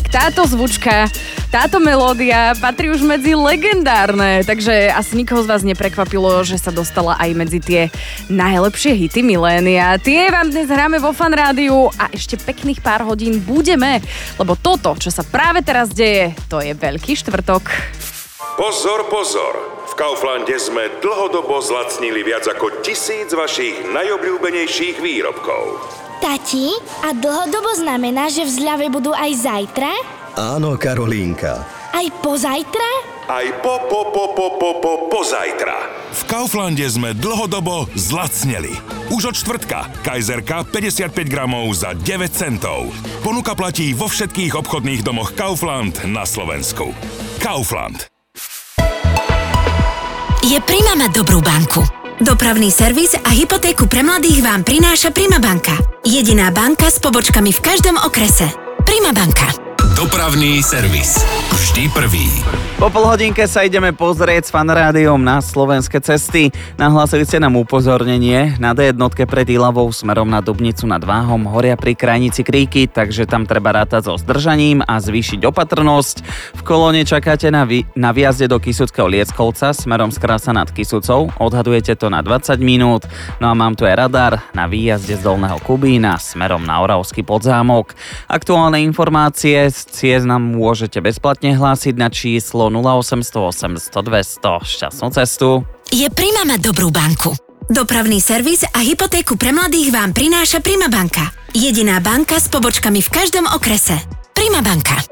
tak táto zvučka, táto melódia patrí už medzi legendárne, takže asi nikoho z vás neprekvapilo, že sa dostala aj medzi tie najlepšie hity milénia. Tie vám dnes hráme vo Fan Rádiu a ešte pekných pár hodín budeme, lebo toto, čo sa práve teraz deje, to je Veľký štvrtok. Pozor, pozor! V Kauflande sme dlhodobo zlacnili viac ako 1000 vašich najobľúbenejších výrobkov. Tati, a dlhodobo znamená, že v zľave budú aj zajtra? Áno, Karolínka. Aj pozajtra? Aj pozajtra. V Kauflande sme dlhodobo zlacneli. Už od štvrtka. Kajzerka 55 gramov za 9 centov. Ponuka platí vo všetkých obchodných domoch Kaufland na Slovensku. Kaufland. Je Prima mať dobrú banku. Dopravný servis a hypotéku pre mladých vám prináša Prima banka. Jediná banka s pobočkami v každom okrese. Prima banka. Dopravný servis. Vždy prvý. Po polhodinke sa ideme pozrieť s Fan Rádiom na slovenské cesty. Nahlásili ste nám upozornenie. Na D1 pred Ilavou smerom na Dubnicu nad Váhom horia pri krajnici Kríky, takže tam treba rátať so zdržaním a zvýšiť opatrnosť. V kolóne čakáte na výjazde do Kysuckého Lieskovca smerom z Krasa nad Kysucou. Odhadujete to na 20 minút. No a mám tu aj radar na výjazde z Dolného Kubína smerom na Oravský Podzámok. Aktuálne informácie z ciest nám môžete bezplatne hlásiť na číslo 0800 800 200. Šťastnú cestu. Je Prima mať dobrú banku. Dopravný servis a hypotéku pre mladých vám prináša Prima banka. Jediná banka s pobočkami v každom okrese. Prima banka.